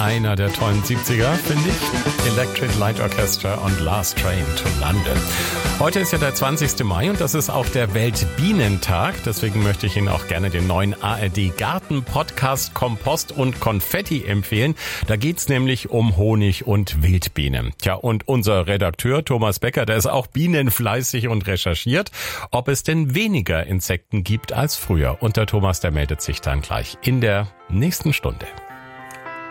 einer der tollen 70er, finde ich. Electric Light Orchestra und Last Train to London. Heute ist ja der 20. Mai und das ist auch der Weltbienentag. Deswegen möchte ich Ihnen auch gerne den neuen ARD Garten Podcast Kompost und Konfetti empfehlen. Da geht's nämlich um Honig und Wildbienen. Tja, und unser Redakteur Thomas Becker, der ist auch bienenfleißig und recherchiert, ob es denn weniger Insekten gibt als früher. Und der Thomas, der meldet sich dann gleich in der nächsten Stunde.